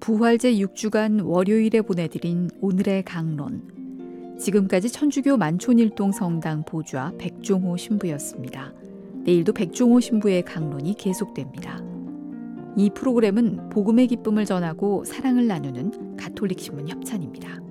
부활제 6주간 월요일에 보내드린 오늘의 강론. 지금까지 천주교 만촌일동 성당 보좌 백종호 신부였습니다. 내일도 백종호 신부의 강론이 계속됩니다. 이 프로그램은 복음의 기쁨을 전하고 사랑을 나누는 가톨릭 신문 협찬입니다.